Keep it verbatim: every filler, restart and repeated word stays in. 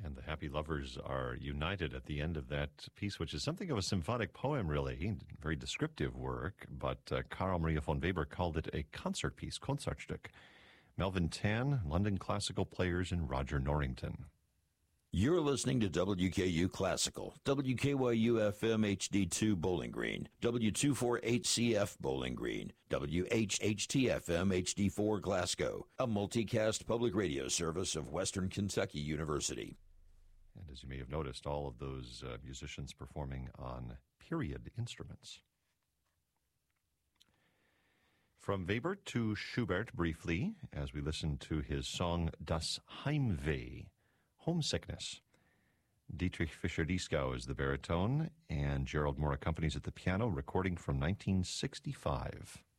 And the happy lovers are united at the end of that piece, which is something of a symphonic poem, really. Very descriptive work, but uh, Carl Maria von Weber called it a concert piece, Concertstück. Melvin Tan, London Classical Players, and Roger Norrington. You're listening to W K U Classical, W K Y U F M H D two Bowling Green, W two forty-eight C F Bowling Green, W H H T F M H D four Glasgow, a multicast public radio service of Western Kentucky University. And as you may have noticed, all of those uh, musicians performing on period instruments. From Weber to Schubert briefly, as we listen to his song Das Heimweh, Homesickness. Dietrich Fischer-Dieskau is the baritone, and Gerald Moore accompanies at the piano, recording from nineteen sixty-five.